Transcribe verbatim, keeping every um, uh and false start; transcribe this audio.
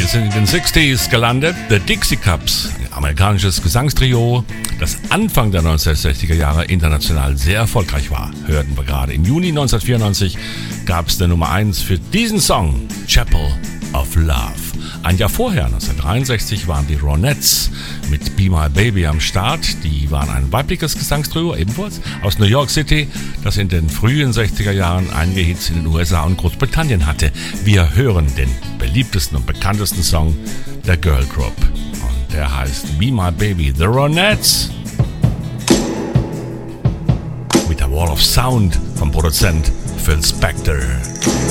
Wir sind in den sechziger gelandet. The Dixie Cups, ein amerikanisches Gesangstrio, das Anfang der neunzehnhundertsechziger Jahre international sehr erfolgreich war. Hörten wir gerade. Im Juni neunzehnhundertvierundneunzig gab es eine Nummer eins für diesen Song, Chapel of Love. Ein Jahr vorher, neunzehnhundertdreiundsechzig, waren die Ronettes mit Be My Baby am Start. Die waren ein weibliches Gesangstrio, ebenfalls aus New York City, das in den frühen sechziger Jahren einige Hits in den U S A und Großbritannien hatte. Wir hören den beliebtesten und bekanntesten Song der Girl Group. Und der heißt Be My Baby, The Ronettes. Mit der Wall of Sound vom Produzent Phil Spector.